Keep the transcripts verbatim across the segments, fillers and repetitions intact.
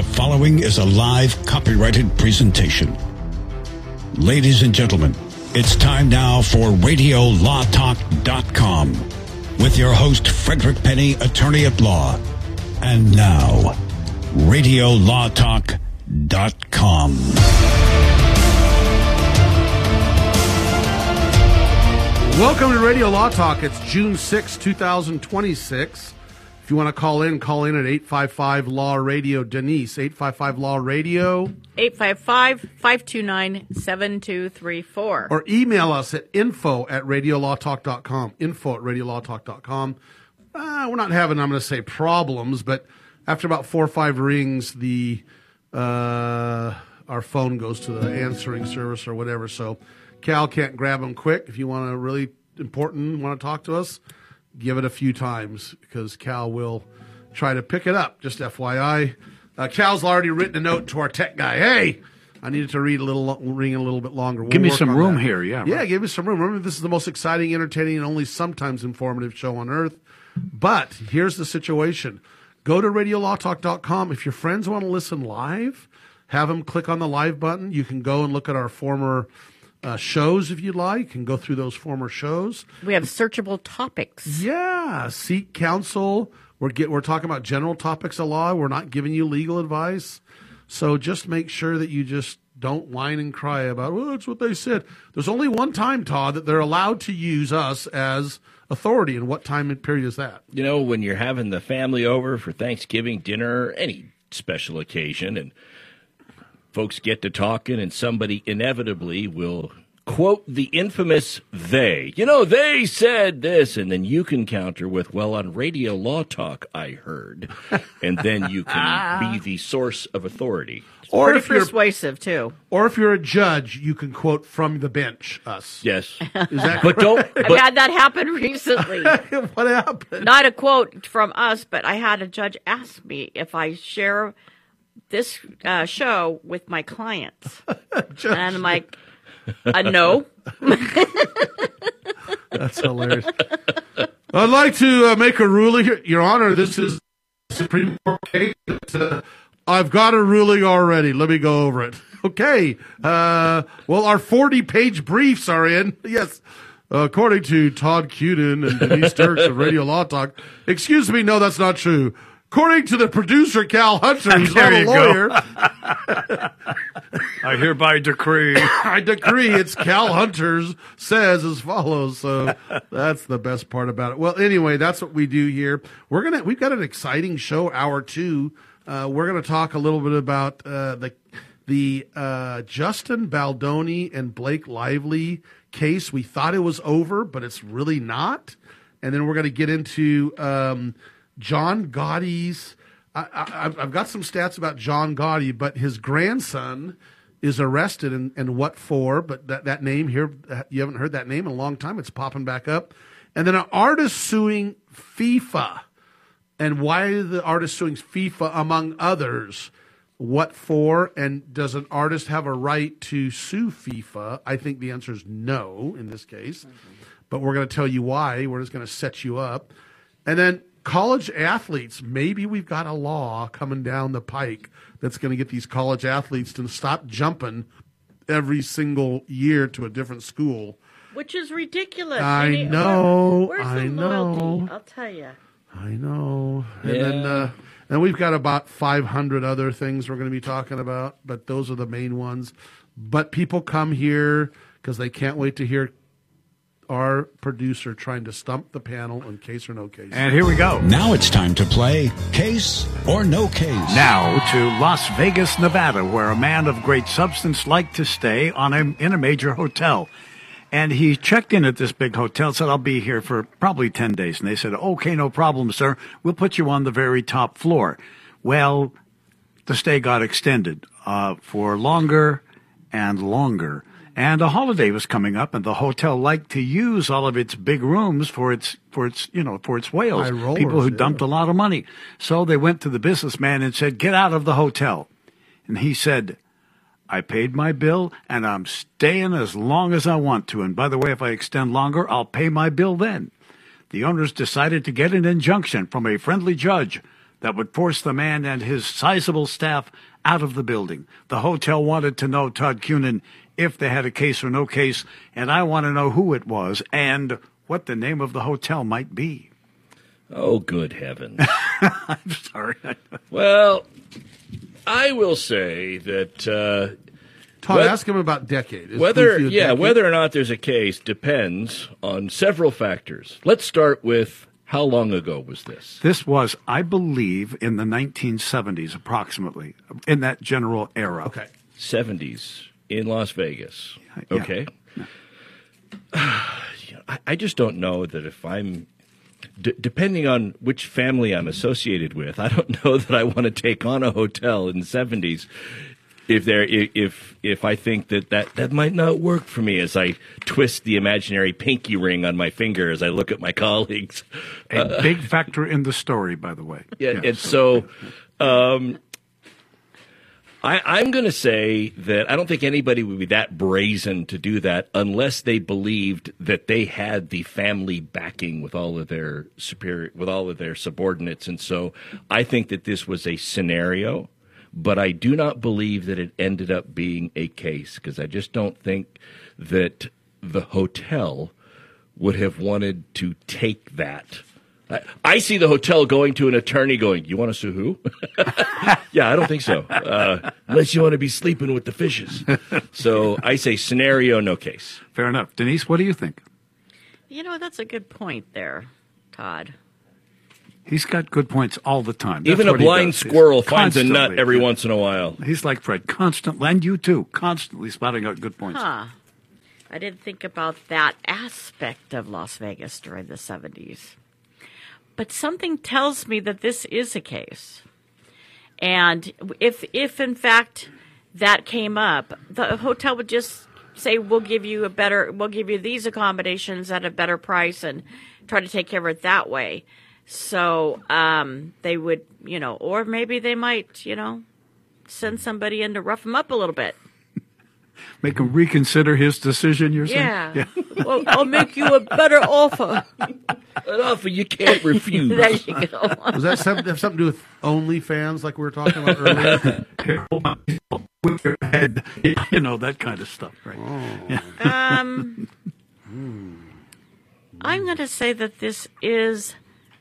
The following is a live copyrighted presentation. Ladies and gentlemen, it's time now for radio law talk dot com with your host, Frederick Penny, attorney at law. And now, radio law talk dot com. Welcome to Radio Law Talk. It's June sixth, twenty twenty-six. If you want to call in, call in at eight five five law radio. Denise, eight five five law radio. eight five five, five two nine, seven two three four. Or email us at info at radio law talk dot com. Info at radio law talk dot com. Uh, we're not having, I'm going to say, problems, but after about four or five rings, the uh, our phone goes to the answering service or whatever. So Cal can't grab them quick. If you want to really important, want to talk to us, give it a few times because Cal will try to pick it up. Just F Y I. Uh, Cal's already written a note to our tech guy. Hey, I needed to read a little, ring a little bit longer. We'll give me work some on room that. here, yeah. Yeah, right. give me some room. Remember, this is the most exciting, entertaining, and only sometimes informative show on earth. But here's the situation. Go to radio law talk dot com. If your friends want to listen live, have them click on the live button. You can go and look at our former Uh, shows if you'd like, and go through those former shows. We have searchable topics. Yeah, seek counsel. We're get we're talking about general topics of law. We're not giving you legal advice. So just make sure that you just don't whine and cry about, well, that's what they said. There's only one time, Todd, that they're allowed to use us as authority. And what time and period is that? You know, when you're having the family over for Thanksgiving dinner, any special occasion, and folks get to talking, and somebody inevitably will quote the infamous they. You know, they said this, and then you can counter with, well, on Radio Law Talk, I heard. And then you can be the source of authority. Or Pretty if you're persuasive, too. or if you're a judge, you can quote from the bench us. Yes. Is that But don't. I've But, had that happen recently. what happened? Not a quote from us, but I had a judge ask me if I share this uh, show with my clients. And I'm like, uh, no. That's hilarious. I'd like to uh, make a ruling here. Your Honor, this is Supreme Court case. Uh, I've got a ruling already. Let me go over it. Okay. Uh, well, our forty-page briefs are in. Yes. Uh, according to Todd Cuden and Denise Turks of Radio Law Talk. Excuse me, no, that's not true. According to the producer, Cal Hunter, he's not a lawyer. I hereby decree. I decree it's Cal Hunter's says as follows. So that's the best part about it. Well, anyway, that's what we do here. We're gonna we've got an exciting show, hour two. Uh, we're gonna talk a little bit about uh, the the uh, Justin Baldoni and Blake Lively case. We thought it was over, but it's really not. And then we're gonna get into Um, John Gotti's, I, I, I've got some stats about John Gotti, but his grandson is arrested, and, and what for? But that, that name here, you haven't heard that name in a long time. It's popping back up. And then an artist suing FIFA. And why the artist suing FIFA, among others? What for? And does an artist have a right to sue FIFA? I think the answer is no in this case. Mm-hmm. But we're going to tell you why. We're just going to set you up. And then college athletes, maybe we've got a law coming down the pike that's going to get these college athletes to stop jumping every single year to a different school. Which is ridiculous. I You need- know, Where's I the know. loyalty? I'll tell you. I know. And Yeah. then uh, and we've got about five hundred other things we're going to be talking about, but those are the main ones. But people come here because they can't wait to hear our producer trying to stump the panel on case or no case. And here we go. Now it's time to play Case or No Case. Now to Las Vegas, Nevada, where a man of great substance liked to stay on a, in a major hotel. And he checked in at this big hotel, said, I'll be here for probably ten days. And they said, okay, no problem, sir. We'll put you on the very top floor. Well, the stay got extended uh, for longer and longer. And a holiday was coming up, and the hotel liked to use all of its big rooms for its, for its, you know, for its whales, High rollers, people who yeah. dumped a lot of money. So they went to the businessman and said, get out of the hotel. And he said, I paid my bill, and I'm staying as long as I want to. And by the way, if I extend longer, I'll pay my bill then. The owners decided to get an injunction from a friendly judge that would force the man and his sizable staff out of the building. The hotel wanted to know, Todd Cunin, if they had a case or no case, and I want to know who it was and what the name of the hotel might be. Oh, good heavens. I'm sorry. Well, I will say that uh, Todd, Whether, ask him about decade. Is whether Bluetooth yeah, decade? whether or not there's a case depends on several factors. Let's start with how long ago was this? This was, I believe, in the nineteen seventies, approximately, in that general era. Okay. seventies in Las Vegas. Yeah. Okay. Yeah. I, I just don't know that if I'm, d- depending on which family I'm associated with, I don't know that I want to take on a hotel in the seventies. If there, if if I think that, that that might not work for me as I twist the imaginary pinky ring on my finger as I look at my colleagues, A uh, big factor in the story, by the way. yeah, Yes. and so um, I, I'm going to say that I don't think anybody would be that brazen to do that unless they believed that they had the family backing with all of their superior, with all of their subordinates, and so I think that this was a scenario. But I do not believe that it ended up being a case because I just don't think that the hotel would have wanted to take that. I, I see the hotel going to an attorney going, you want to sue who? Yeah, I don't think so. Uh, unless you want to be sleeping with the fishes. So I say scenario, no case. Fair enough. Denise, what do you think? You know, that's a good point there, Todd. He's got good points all the time. That's Even a what he blind does. He's squirrel finds a nut constantly- every once in a while. He's like Fred, constantly, and you too, constantly spotting out good points. Huh. I didn't think about that aspect of Las Vegas during the seventies. But something tells me that this is a case. And if if in fact that came up, the hotel would just say, we'll give you a better, we'll give you these accommodations at a better price and try to take care of it that way. So um, they would, you know, or maybe they might, you know, send somebody in to rough him up a little bit. Make him reconsider his decision, you're saying? Yeah. Well, I'll make you a better offer. An offer you can't refuse. There you go. Was that something, have something to do with OnlyFans like we were talking about earlier? With your head, you know, that kind of stuff, right? Oh. Um, I'm going to say that this is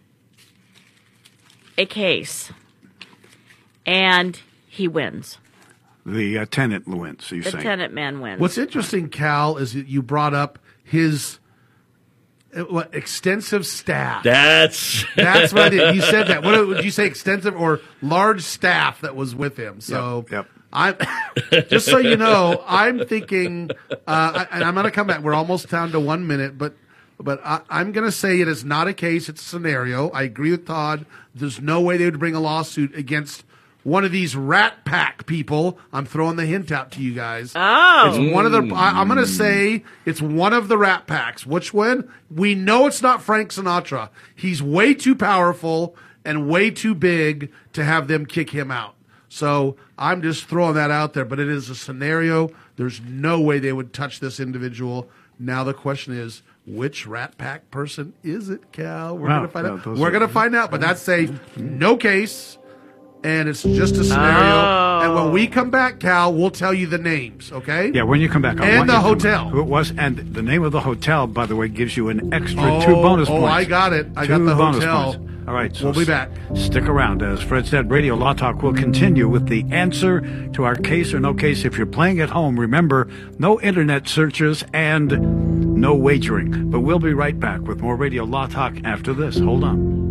a case, and he wins. The uh, tenant wins, you're The saying. tenant man wins. What's interesting, Cal, is that you brought up his uh, what extensive staff. That's That's what I did. You said that. What would you say? Extensive or large staff that was with him. So Yep, yep. I'm just so you know, I'm thinking, uh, and I'm going to come back. We're almost down to one minute, but but I, I'm going to say it is not a case. It's a scenario. I agree with Todd. There's no way they would bring a lawsuit against one of these Rat Pack people. I'm throwing the hint out to you guys. Oh. It's one of the. I, I'm going to say it's one of the Rat Packs. Which one? We know it's not Frank Sinatra. He's way too powerful and way too big to have them kick him out. So I'm just throwing that out there. But it is a scenario. There's no way they would touch this individual. Now the question is, which Rat Pack person is it, Cal? We're Wow. going to find Yeah, out. those We're are- going to find out. But that's a no case. And it's just a scenario. Oh. And when we come back, Cal, we'll tell you the names, okay? Yeah, when you come back. I And want the you to- hotel. Who it was, and the name of the hotel, by the way, gives you an extra Oh, two bonus oh, points. I got it. I got Two the bonus hotel. points. All right, so We'll be back. Stick around. As Fred said, Radio Law Talk will continue with the answer to our case or no case. If you're playing at home, remember, no internet searches and no wagering. But we'll be right back with more Radio Law Talk after this. Hold on.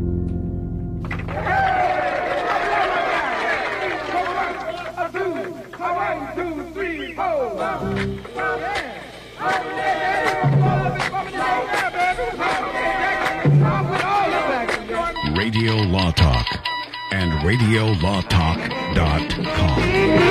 Radio Law Talk and radio law talk dot com.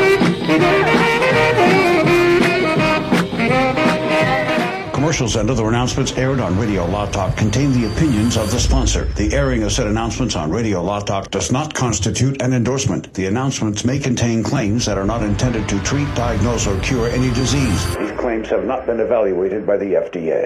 Commercials and other announcements aired on Radio Law Talk contain the opinions of the sponsor. The airing of said announcements on Radio Law Talk does not constitute an endorsement. The announcements may contain claims that are not intended to treat, diagnose, or cure any disease. These claims have not been evaluated by the F D A.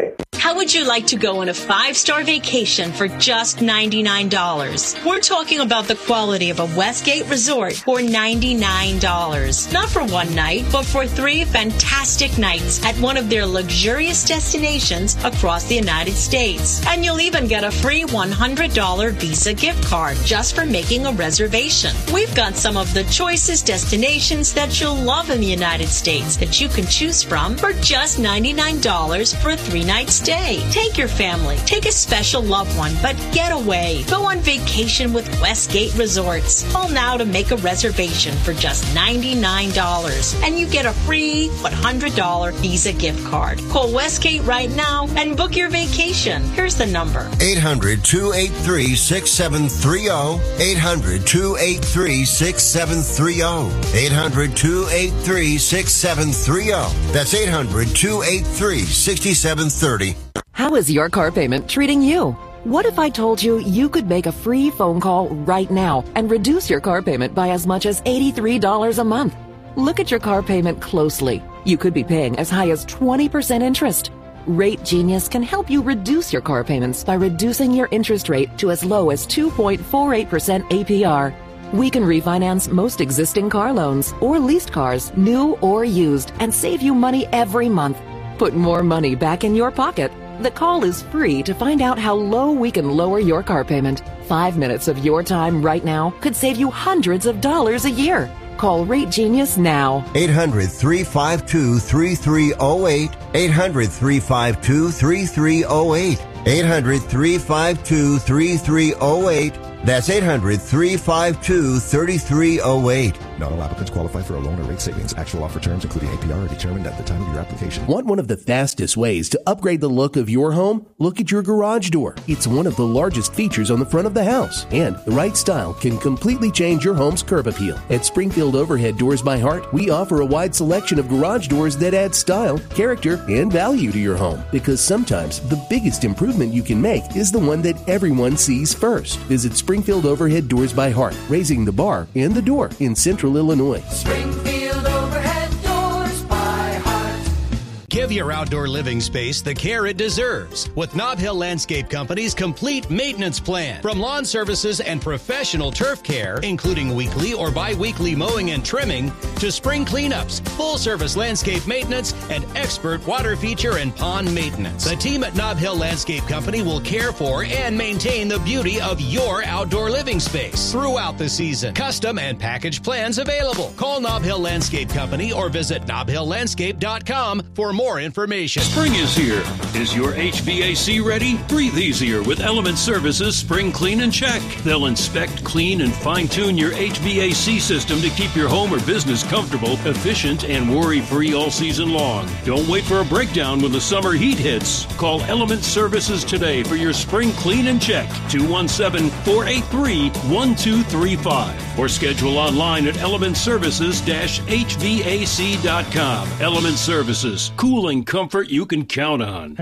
How would you like to go on a five-star vacation for just ninety-nine dollars? We're talking about the quality of a Westgate resort for ninety-nine dollars. Not for one night, but for three fantastic nights at one of their luxurious destinations across the United States. And you'll even get a free one hundred dollars Visa gift card just for making a reservation. We've got some of the choicest destinations that you'll love in the United States that you can choose from for just ninety-nine dollars for a three-night stay. Take your family, take a special loved one, but get away. Go on vacation with Westgate Resorts. Call now to make a reservation for just ninety-nine dollars, and you get a free one hundred dollars Visa gift card. Call Westgate right now and book your vacation. Here's the number. eight hundred, two eight three, six seven three zero. eight hundred, two eight three, six seven three zero. eight hundred, two eight three, six seven three zero. That's eight hundred, two eight three, six seven three zero. How is your car payment treating you? What if I told you you could make a free phone call right now and reduce your car payment by as much as eighty-three dollars a month? Look at your car payment closely. You could be paying as high as twenty percent interest. Rate Genius can help you reduce your car payments by reducing your interest rate to as low as two point four eight percent A P R. We can refinance most existing car loans or leased cars, new or used, and save you money every month. Put more money back in your pocket. The call is free to find out how low we can lower your car payment. Five minutes of your time right now could save you hundreds of dollars a year. Call Rate Genius now. eight hundred, three five two, three three zero eight. eight hundred, three five two, three three zero eight. eight hundred, three five two, three three zero eight. That's eight hundred, three five two, three three zero eight. Not all applicants qualify for a loan or rate savings. Actual offer terms, including A P R, are determined at the time of your application. Want one of the fastest ways to upgrade the look of your home? Look at your garage door. It's one of the largest features on the front of the house, and the right style can completely change your home's curb appeal. At Springfield Overhead Doors by Heart, we offer a wide selection of garage doors that add style, character, and value to your home. Because sometimes the biggest improvement you can make is the one that everyone sees first. Visit Springfield Overhead Doors by Heart, raising the bar and the door in Central Illinois. Springfield Overhead Doors by Heart. Give your outdoor living space the care it deserves with Nob Hill Landscape Company's complete maintenance plan. From lawn services and professional turf care, including weekly or bi-weekly mowing and trimming, to spring cleanups, full-service landscape maintenance, and expert water feature and pond maintenance. The team at Nob Hill Landscape Company will care for and maintain the beauty of your outdoor living space throughout the season. Custom and package plans available. Call Nob Hill Landscape Company or visit nob hill landscape dot com for more information. Spring is here. Is your H V A C ready? Breathe easier with Element Services Spring Clean and Check. They'll inspect, clean, and fine-tune your H V A C system to keep your home or business comfortable, efficient, and worry-free all season long. Don't wait for a breakdown when the summer heat hits. Call Element Services today for your Spring Clean and Check. two one seven, four eight three, one two three five or schedule online at element services dash h v a c dot com. Element Services. Cooling comfort you can count on.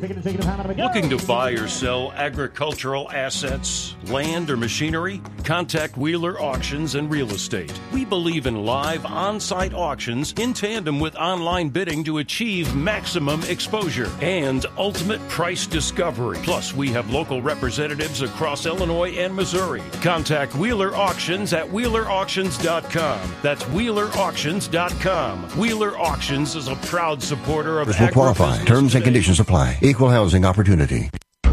Looking to buy or sell agricultural assets, land, or machinery? Contact Wheeler Auctions and Real Estate. We believe in live on-site auctions in tandem with online bidding to achieve maximum exposure and ultimate price discovery. Plus, we have local representatives across Illinois and Missouri. Contact Wheeler Auctions at wheeler auctions dot com. That's wheeler auctions dot com. Wheeler Auctions is a proud supporter of will qualify. Terms and conditions apply. Equal housing opportunity.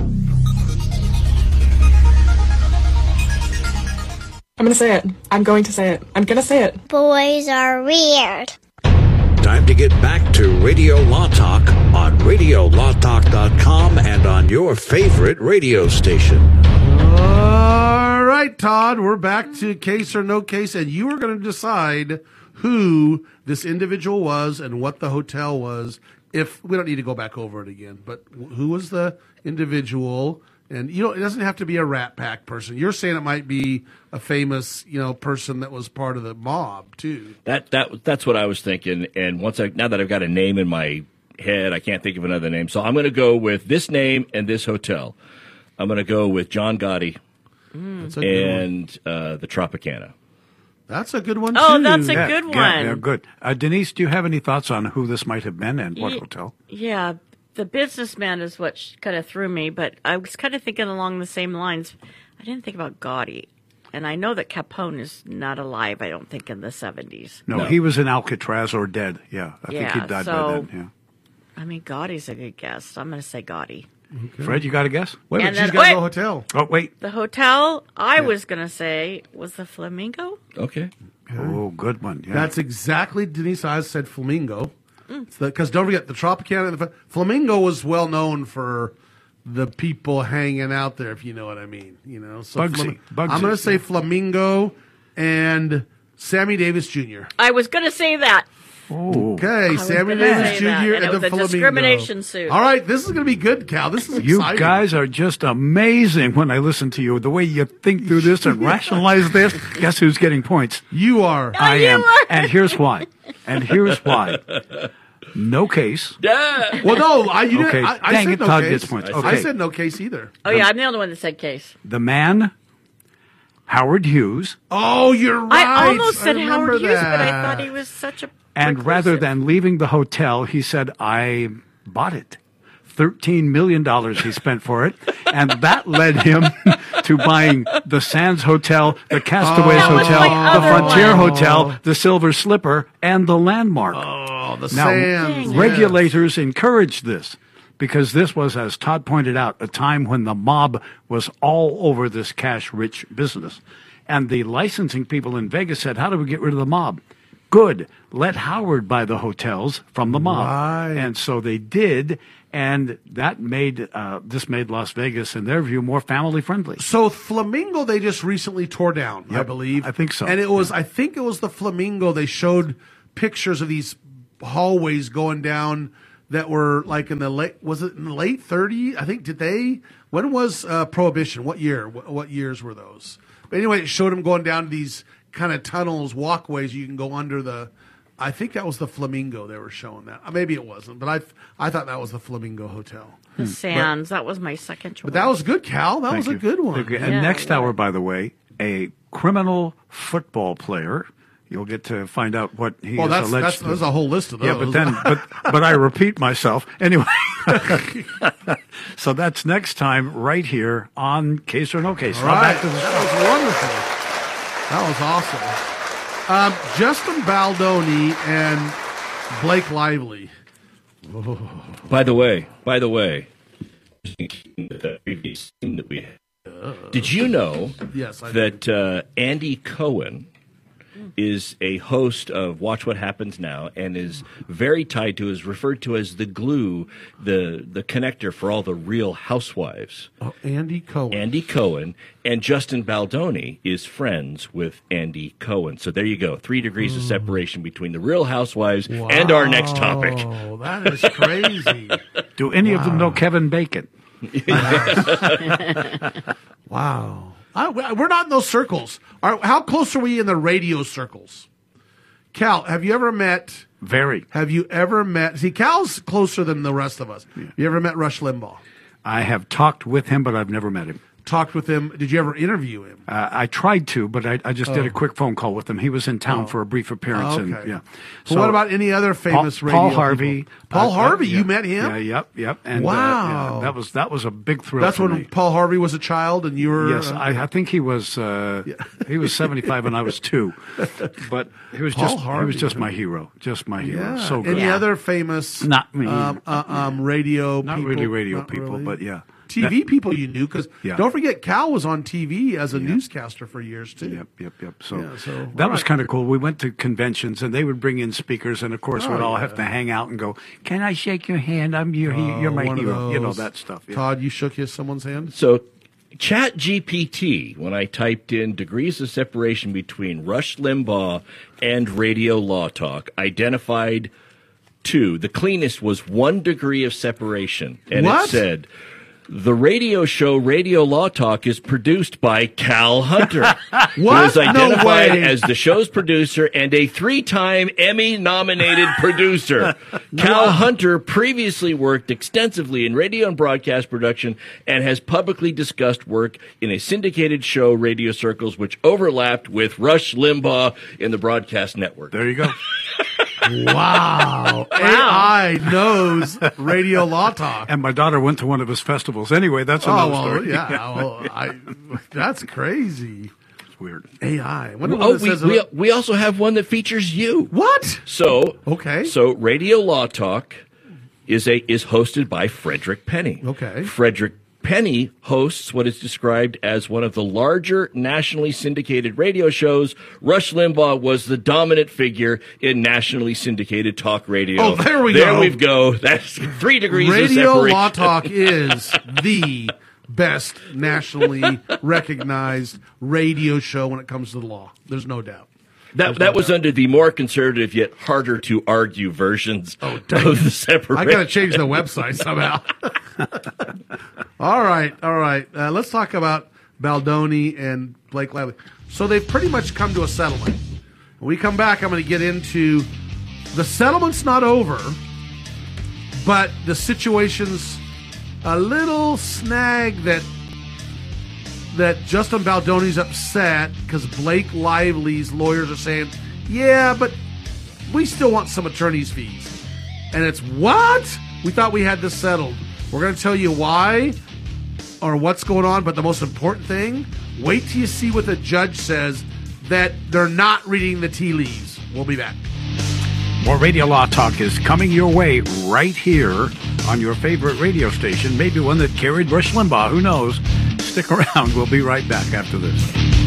I'm going to say it. I'm going to say it. I'm going to say it. Boys are weird. Time to get back to Radio Law Talk on radio law talk dot com and on your favorite radio station. All right, Todd, we're back to case or no case, and you are going to decide who this individual was and what the hotel was. If we don't need to go back over it again, but who was the individual? And you know, it doesn't have to be a Rat Pack person. You're saying it might be a famous, you know, person that was part of the mob too. That that that's what I was thinking. And once I now that I've got a name in my head, I can't think of another name. So I'm going to go with this name and this hotel. I'm going to go with John Gotti mm. and uh, the Tropicana. That's a good one, oh, too. that's a yeah, good one. Yeah, yeah, good. Uh, Denise, do you have any thoughts on who this might have been and what Ye- hotel? Yeah. the businessman is what kind of threw me, but I was kind of thinking along the same lines. I didn't think about Gotti. And I know that Capone is not alive, I don't think, in the seventies. No, no. He was in Alcatraz or dead. Yeah, I yeah, think he died so, by then. Yeah. I mean, Gotti's a good guess. I'm going to say Gotti. Okay. Fred, you got a guess? Wait, and she's then, got wait, the hotel. Oh, wait. The hotel, I yeah. was going to say, was the Flamingo? Okay. Oh, good one. Yeah. That's exactly, Denise Eyes said Flamingo. Because mm. don't forget, the Tropicana, the Flamingo was well known for the people hanging out there, if you know what I mean. You know, so Bugsy. Flam- Bugsy. I'm going to say Flamingo and Sammy Davis Junior I was going to say that. Oh. Okay, Sammy Davis Junior and, and, and the it was a Flamingo. discrimination suit. All right, this is going to be good, Cal. This is exciting. You guys are just amazing when I listen to you. The way you think through this and rationalize this. Guess who's getting points? You are. No, I you am. are. And here's why. And here's why. No case. Yeah. Well, no, I, you okay. didn't, I, I Dang said it, no Todd case. gets points. Okay. I said no case either. Oh, yeah, I'm the only one that said case. The man, Howard Hughes. Oh, you're right. I almost said I Howard Hughes, that. but I thought he was such a... And rather than leaving the hotel, he said, I bought it. thirteen million dollars he spent for it. And that led him to buying the Sands Hotel, the Castaways Oh, Hotel, like the Frontier one. Hotel, the Silver Slipper, and the Landmark. Oh, the now, Sands. regulators encouraged this because this was, as Todd pointed out, a time when the mob was all over this cash-rich business. And the licensing people in Vegas said, how do we get rid of the mob? Good. Let Howard buy the hotels from the mob. Right. And so they did, and that made uh, this made Las Vegas, in their view, more family friendly. So Flamingo, they just recently tore down, Yep, I believe. I think so. And it was, Yeah. I think it was the Flamingo. They showed pictures of these hallways going down that were like in the late, was it in the late thirties? I think, did they, when was uh, Prohibition? What year? What, what years were those? But anyway, it showed them going down these kind of tunnels, walkways. You can go under the, I think that was the Flamingo they were showing that. Uh, Maybe it wasn't, but I I thought that was the Flamingo Hotel. The Sands, that was my second choice. But that was good, Cal. That Thank was a you. good one. Okay. And Yeah, next yeah. hour, by the way, a criminal football player. You'll get to find out what he Well, is that's, alleged that's, to. there's a whole list of those. Yeah, but then, but but I repeat myself anyway. So that's next time, right here on Case or No Case. All Now right. back to the That was wonderful. That was awesome. Um, Justin Baldoni and Blake Lively. By the way, by the way, that previous scene that we had. Did you know Yes, I that uh, Andy Cohen is a host of Watch What Happens Now and is very tied to, is referred to as the glue, the the connector for all the Real Housewives. Oh, Andy Cohen. Andy Cohen and Justin Baldoni is friends with Andy Cohen. So there you go. Three degrees of separation between the Real Housewives and our next topic. Oh, that is crazy. Do any of them know Kevin Bacon? Wow. I, we're not in those circles. Are, how close are we in the radio circles? Cal, have you ever met... Very. Have you ever met... See, Cal's closer than the rest of us. You ever met Rush Limbaugh? I have talked with him, but I've never met him. Talked with him. Did you ever interview him? Uh, I tried to, but I, I just did Oh. a quick phone call with him. He was in town Oh. for a brief appearance. Oh, and okay. yeah. So what about any other famous Paul, radio Paul Harvey. people? Paul Uh, Harvey, yeah, you met him? Yeah, yep, yep. And, uh, Wow. yeah, that was that was a big thrill. That's for when me. Paul Harvey was a child and you were... Yes, uh, I, I think he was uh, he was seventy-five and I was two, but he was Paul just he Harvey. was just my hero, just my hero. Yeah. So good. Any other famous... Not me. Um, uh, um, radio Not people? really radio Not people, really? but yeah. T V people you knew, because Yeah. don't forget, Cal was on T V as a newscaster for years, too. Yep, yep, yep. So, Yeah, so, that all was right. kind of cool. We went to conventions and they would bring in speakers, and of course Oh, we'd all yeah. have to hang out and go, "Can I shake your hand? I'm your he- Oh, you're my one of hero." You know those. that stuff. Yeah. Todd, you shook his someone's hand? So, Chat G P T, when I typed in degrees of separation between Rush Limbaugh and Radio Law Talk, identified two. The cleanest was one degree of separation. And What? it said, the radio show Radio Law Talk is produced by Cal Hunter, who What? is No identified way. as the show's producer and a three-time Emmy-nominated producer. Cal Hunter previously worked extensively in radio and broadcast production and has publicly discussed work in a syndicated show, Radio Circles, which overlapped with Rush Limbaugh in the broadcast network. There you go. Wow. A I knows Radio Law Talk. And my daughter went to one of his festivals. Anyway, that's another oh, well, story. Yeah, well, I, that's crazy. It's weird. A I. I wonder Oh, what it we, says we, about- we also have one that features you. What? So Okay. So Radio Law Talk is a is hosted by Frederick Penny. Okay. Frederick Penny hosts what is described as one of the larger nationally syndicated radio shows. Rush Limbaugh was the dominant figure in nationally syndicated talk radio. Oh, there we there go. There we go. That's three degrees of Radio separation. Law Talk is the best nationally recognized radio show when it comes to the law. There's no doubt. That that was under the more conservative yet harder to argue versions Oh, of dang. the separation. I got to change the website somehow. all right, all right. Uh, let's talk about Baldoni and Blake Lively. So they've pretty much come to a settlement. When we come back, I'm going to get into the settlement's not over, but the situation's a little snag that that Justin Baldoni's upset because Blake Lively's lawyers are saying, yeah, but we still want some attorney's fees. And it's, what? We thought we had this settled. We're going to tell you why or what's going on, but the most important thing, wait till you see what the judge says, that they're not reading the tea leaves. We'll be back. More Radio Law Talk is coming your way right here on your favorite radio station, maybe one that carried Rush Limbaugh. Who knows? Stick around. We'll be right back after this.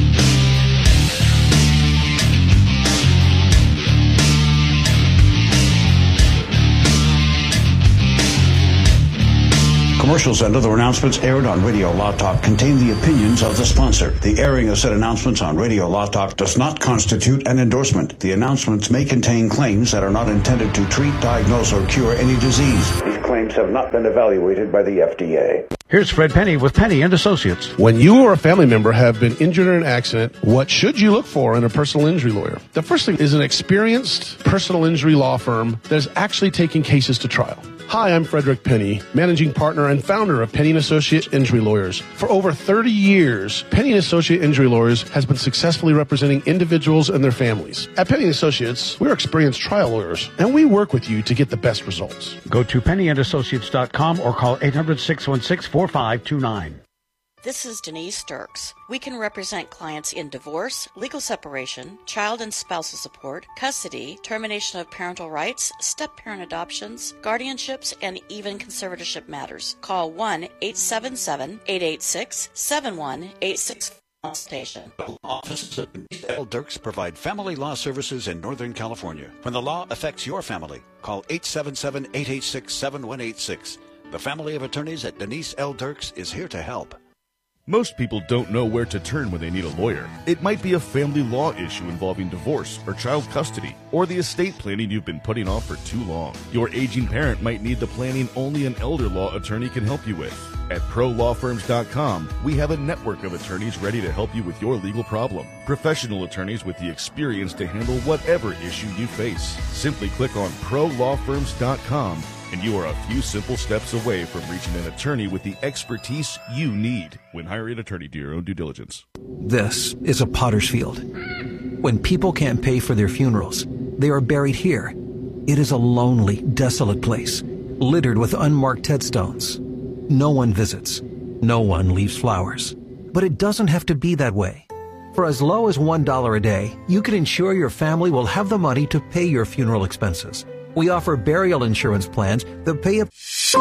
Commercials and other announcements aired on Radio Law Talk contain the opinions of the sponsor. The airing of said announcements on Radio Law Talk does not constitute an endorsement. The announcements may contain claims that are not intended to treat, diagnose, or cure any disease. These claims have not been evaluated by the F D A. Here's Fred Penny with Penny and Associates. When you or a family member have been injured in an accident, what should you look for in a personal injury lawyer? The first thing is an experienced personal injury law firm that is actually taking cases to trial. Hi, I'm Frederick Penny, managing partner and founder of Penny and Associate Injury Lawyers. For over thirty years, Penny and Associate Injury Lawyers has been successfully representing individuals and their families. At Penny and Associates, we're experienced trial lawyers, and we work with you to get the best results. Go to penny and associates dot com or call eight hundred, six one six, four five two nine. This is Denise Sturks. We can represent clients in divorce, legal separation, child and spousal support, custody, termination of parental rights, step-parent adoptions, guardianships, and even conservatorship matters. Call one eight seven seven, eight eight six, seven one eight six station. Offices of Denise L. Dirks provide family law services in Northern California. When the law affects your family, call eight seven seven, eight eight six, seven one eight six. The family of attorneys at Denise L. Dirks is here to help. Most people don't know where to turn when they need a lawyer. It might be a family law issue involving divorce or child custody, or the estate planning you've been putting off for too long. Your aging parent might need the planning only an elder law attorney can help you with. At pro law firms dot com, we have a network of attorneys ready to help you with your legal problem. Professional attorneys with the experience to handle whatever issue you face. Simply click on pro law firms dot com and you are a few simple steps away from reaching an attorney with the expertise you need. When hiring an attorney, do your own due diligence. This is a potter's field. When people can't pay for their funerals, they are buried here. It is a lonely, desolate place, littered with unmarked headstones. No one visits. No one leaves flowers. But it doesn't have to be that way. For as low as one dollar a day, you can ensure your family will have the money to pay your funeral expenses. We offer burial insurance plans that pay a...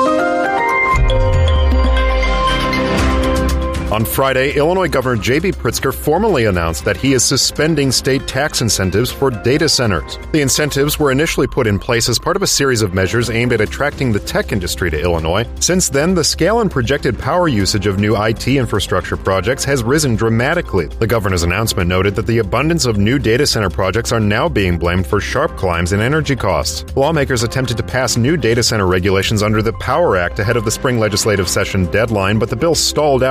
On Friday, Illinois Governor J B Pritzker formally announced that he is suspending state tax incentives for data centers. The incentives were initially put in place as part of a series of measures aimed at attracting the tech industry to Illinois. Since then, the scale and projected power usage of new I T infrastructure projects has risen dramatically. The governor's announcement noted that the abundance of new data center projects are now being blamed for sharp climbs in energy costs. Lawmakers attempted to pass new data center regulations under the Power Act ahead of the spring legislative session deadline, but the bill stalled out after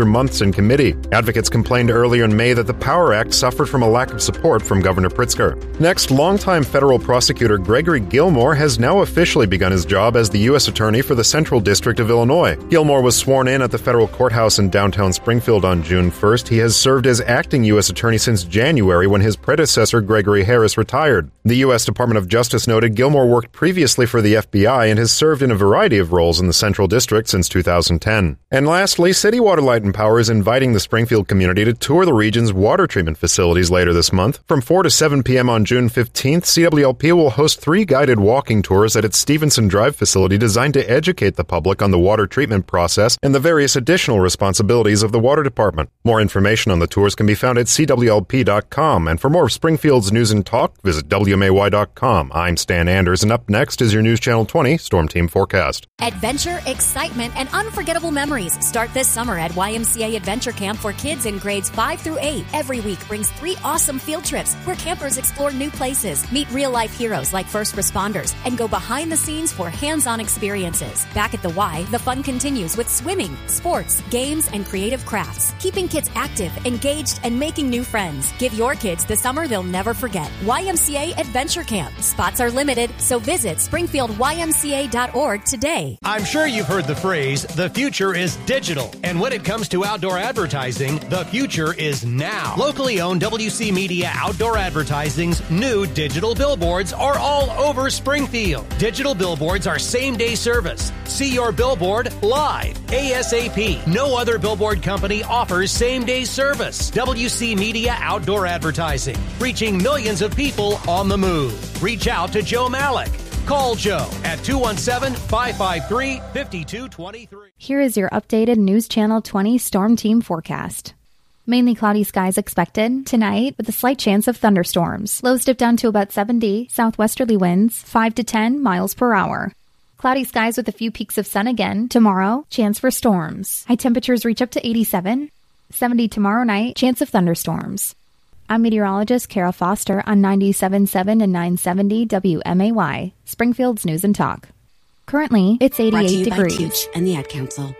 months in committee. Advocates complained earlier in May that the Power Act suffered from a lack of support from Governor Pritzker. Next, longtime federal prosecutor Gregory Gilmore has now officially begun his job as the U S Attorney for the Central District of Illinois. Gilmore was sworn in at the federal courthouse in downtown Springfield on June first. He has served as acting U S Attorney since January when his predecessor Gregory Harris retired. The U S Department of Justice noted Gilmore worked previously for the F B I and has served in a variety of roles in the Central District since two thousand ten. And lastly, City Water, Light and Power is inviting the Springfield community to tour the region's water treatment facilities later this month. From four to seven p.m. on June fifteenth, C W L P will host three guided walking tours at its Stevenson Drive facility designed to educate the public on the water treatment process and the various additional responsibilities of the water department. More information on the tours can be found at C W L P dot com, and for more of Springfield's news and talk, visit W M A Y dot com. I'm Stan Anders, and up next is your News Channel twenty Storm Team Forecast. Adventure, excitement, and unforgettable memories start this summer at Y M C A Adventure Camp for kids in grades five through eight. Every week brings three awesome field trips where campers explore new places, meet real-life heroes like first responders, and go behind the scenes for hands-on experiences. Back at the Y, the fun continues with swimming, sports, games, and creative crafts, keeping kids active, engaged, and making new friends. Give your kids the summer they'll never forget. Y M C A Adventure Camp. Spots are limited, so visit Springfield Y M C A dot org today. I'm sure you've heard the phrase, the future is digital. And when it comes to outdoor advertising, the future is now. Locally owned W C Media Outdoor Advertising's new digital billboards are all over Springfield. Digital billboards are same-day service. See your billboard live, ASAP. No other billboard company offers same-day service. W C Media Outdoor Advertising, reaching millions of people on the move. Reach out to Joe Malik. Call Joe at two one seven, five five three, five two two three. Here is your updated News Channel twenty Storm Team forecast. Mainly cloudy skies expected tonight with a slight chance of thunderstorms. Lows dip down to about seventy, southwesterly winds five to ten miles per hour. Cloudy skies with a few peaks of sun again. Tomorrow, chance for storms. High temperatures reach up to eighty-seven. seventy tomorrow night, chance of thunderstorms. I'm meteorologist Kara Foster on ninety-seven point seven and nine seventy W M A Y, Springfield's News and Talk. Currently, it's eighty-eight Brought to you degrees. by Tooch and the Ad Council.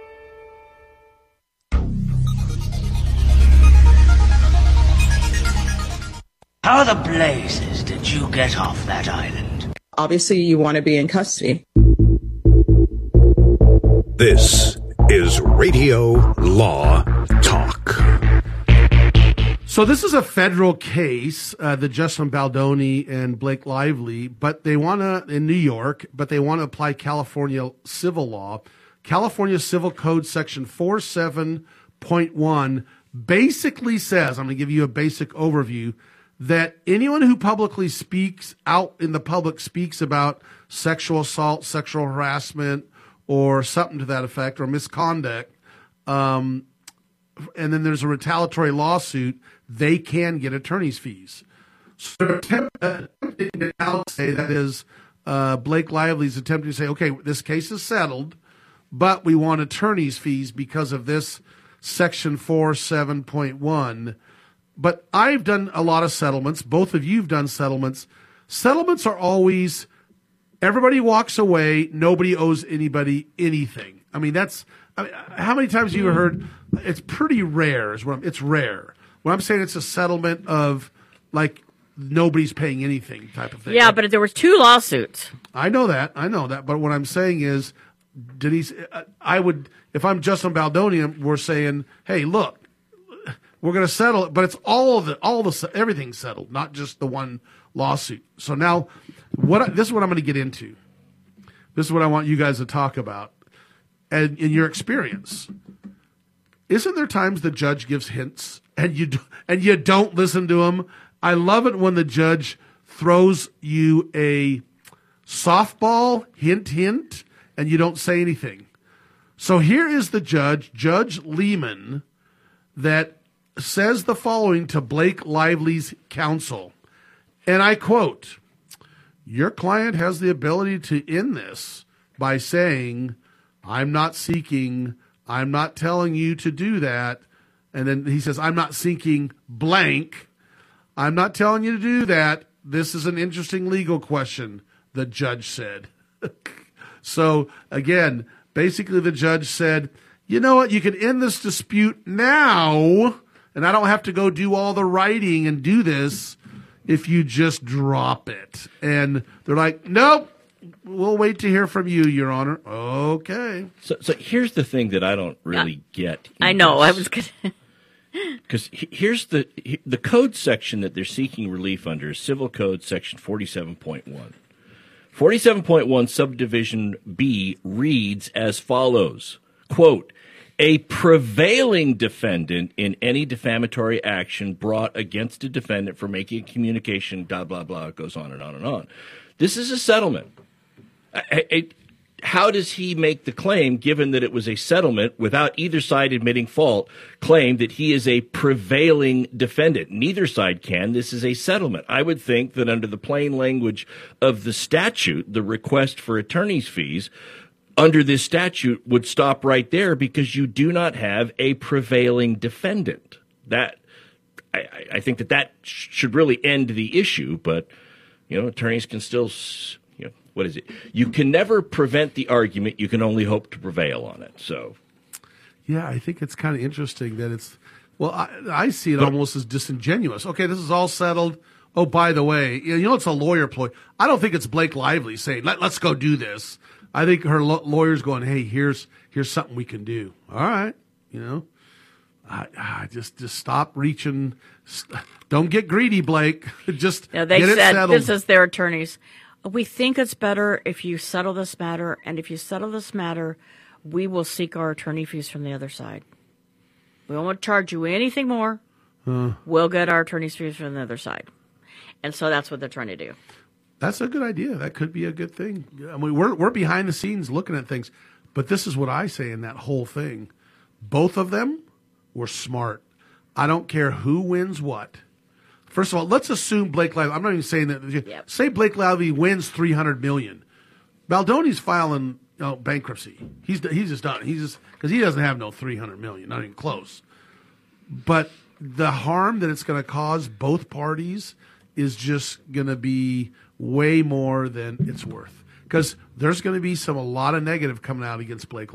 How the blazes did you get off that island? Obviously, you want to be in custody. This is Radio Law Talk. So this is a federal case, uh, the Justin Baldoni and Blake Lively, but they want to, in New York, but they want to apply California civil law. California Civil Code Section forty-seven point one basically says, I'm going to give you a basic overview, that anyone who publicly speaks out in the public speaks about sexual assault, sexual harassment, or something to that effect, or misconduct, um, and then there's a retaliatory lawsuit, they can get attorney's fees. So they're attempting to now say, that is, uh, Blake Lively's attempting to say, okay, this case is settled, but we want attorney's fees because of this Section forty-seven point one. But I've done a lot of settlements. Both of you have done settlements. Settlements are always, everybody walks away, nobody owes anybody anything. I mean, that's, I mean, how many times have you heard, it's pretty rare, is what I'm, it's rare. When I'm saying it's a settlement of, like, nobody's paying anything type of thing. Yeah, but there were two lawsuits. I know that. I know that. But what I'm saying is, Denise, I would, if I'm Justin Baldoni, we're saying, hey, look, we're going to settle it, but it's all of the, all the, everything's settled, not just the one lawsuit. So now, what I, this is what I'm going to get into. This is what I want you guys to talk about, and in your experience, isn't there times the judge gives hints and you do, and you don't listen to him? I love it when the judge throws you a softball, hint, hint, and you don't say anything. So here is the judge, Judge Lehman, that says the following to Blake Lively's counsel, and I quote, "Your client has the ability to end this by saying, I'm not seeking, I'm not telling you to do that." And then he says, I'm not seeking blank. I'm not telling you to do that. This is an interesting legal question, the judge said. So again, basically the judge said, you know what? You can end this dispute now, and I don't have to go do all the writing and do this if you just drop it. And they're like, nope, we'll wait to hear from you, Your Honor. Okay. So, so here's the thing that I don't really Yeah. get. I know. I was going to. Because here's the the code section that they're seeking relief under is Civil Code Section forty-seven point one. forty-seven point one subdivision B reads as follows, quote, a prevailing defendant in any defamatory action brought against a defendant for making a communication, blah, blah, blah, it goes on and on and on. This is a settlement. I, I, how does he make the claim, given that it was a settlement, without either side admitting fault, claim that he is a prevailing defendant? Neither side can. This is a settlement. I would think that under the plain language of the statute, the request for attorney's fees under this statute would stop right there because you do not have a prevailing defendant. That I, I think that that should really end the issue, but you know, attorneys can still. You know, what is it? You can never prevent the argument. You can only hope to prevail on it. So, yeah, I think it's kind of interesting that it's. Well, I, I see it almost as disingenuous. Okay, this is all settled. Oh, by the way, you know, it's a lawyer ploy. I don't think it's Blake Lively saying, Let, let's go do this. I think her lo- lawyer's going, hey, here's here's something we can do. All right, you know, I, I just just stop reaching. St- don't get greedy, Blake. just no, they get said, it settled. This is their attorneys. We think it's better if you settle this matter, and if you settle this matter, we will seek our attorney fees from the other side. We won't charge you anything more. Uh, we'll get our attorney's fees from the other side. And so that's what they're trying to do. That's a good idea. That could be a good thing. I mean, we're we're behind the scenes looking at things, but this is what I say in that whole thing. Both of them were smart. I don't care who wins what. First of all, let's assume Blake Lively. I'm not even saying that. Yep. Say Blake Lively wins three hundred million dollars. Baldoni's filing you know, bankruptcy. He's he's just done. He's just because he doesn't have no three hundred million dollars, not even close. But the harm that it's going to cause both parties is just going to be way more than it's worth. Because there's going to be some a lot of negative coming out against Blake Lively.